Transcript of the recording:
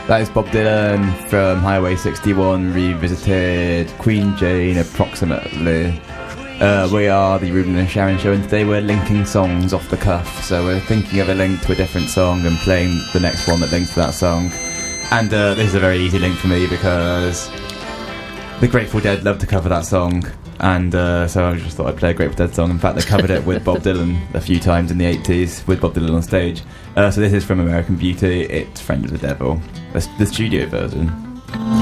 That is Bob Dylan from Highway 61 revisited, Queen Jane approximately. We are the Ruben and Sharon Show, and today we're linking songs off the cuff. So we're thinking of a link to a different song and playing the next one that links to that song. And this is a very easy link for me because the Grateful Dead love to cover that song. And so I just thought I'd play a Grateful Dead song. In fact, they covered it with Bob Dylan a few times in the 80s, with Bob Dylan on stage. So this is from American Beauty. It's Friend of the Devil, the studio version.